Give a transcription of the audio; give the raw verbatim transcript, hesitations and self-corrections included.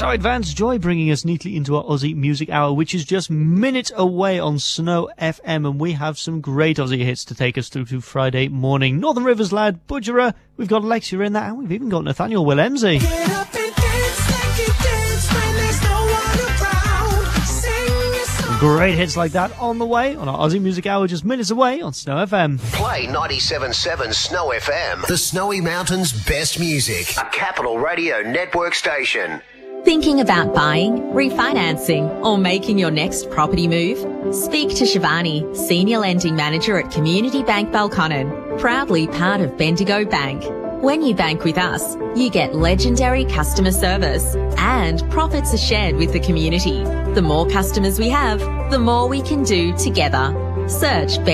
So Advanced Joy bringing us neatly into our Aussie Music Hour, which is just minutes away on Snow F M, and we have some great Aussie hits to take us through to Friday morning. Northern Rivers lad, Budgerah, we've got Alexia in that, and we've even got Nathaniel Willemsey. Get up and dance like you dance when there's no one around. Sing your song. Great hits like that on the way on our Aussie Music Hour, just minutes away on Snow F M. Play ninety-seven point seven Snow F M, the Snowy Mountains' best music. A Capital Radio Network station. Thinking about buying, refinancing, or making your next property move? Speak to Shivani, Senior Lending Manager at Community Bank Balconnen, proudly part of Bendigo Bank. When you bank with us, you get legendary customer service and profits are shared with the community. The more customers we have, the more we can do together. Search